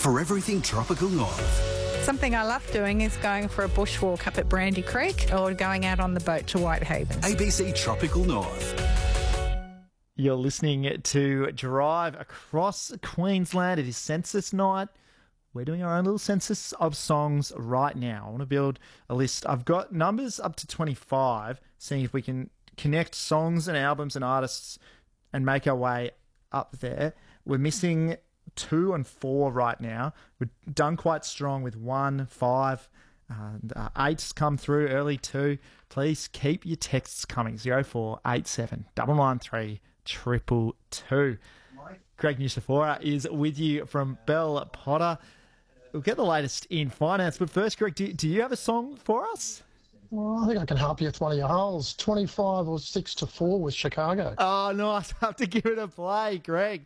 for everything Tropical North. Something I love doing is going for a bushwalk up at Brandy Creek or going out on the boat to Whitehaven. ABC Tropical North. You're listening to Drive Across Queensland. It is census night. We're doing our own little census of songs right now. I want to build a list. I've got numbers up to 25, seeing if we can connect songs and albums and artists and make our way up there. We're missing 2 and 4 right now. We've done quite strong with 1, 5, and 8's come through early too. Please keep your texts coming. 0487 993 222. Greg Nusafora is with you from Bell Potter. We'll get the latest in finance, but first, Greg, do you have a song for us? Well, I think I can help you with one of your holes. 25 or 6 to 4 with Chicago. Oh, nice. I have to give it a play, Greg.